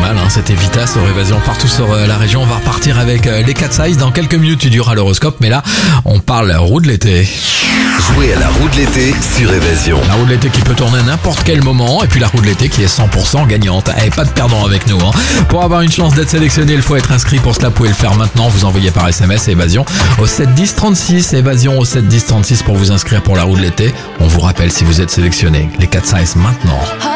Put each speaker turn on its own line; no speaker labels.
mal, hein. C'était Vita sur Évasion partout sur la région. On va repartir avec les 4 Size. Dans quelques minutes, tu diras l'horoscope. Mais là, on parle roue de l'été.
Jouez à la roue de l'été sur Évasion.
La roue de l'été qui peut tourner à n'importe quel moment. Et puis la roue de l'été qui est 100% gagnante. Et pas de perdant avec nous, hein. Pour avoir une chance d'être sélectionné, il faut être inscrit. Pour cela, vous pouvez le faire maintenant. Vous envoyez par SMS Évasion au 7 10 36. Évasion au 7 10 36 pour vous inscrire pour la roue de l'été. On vous rappelle si vous êtes sélectionné. Les 4 Size maintenant.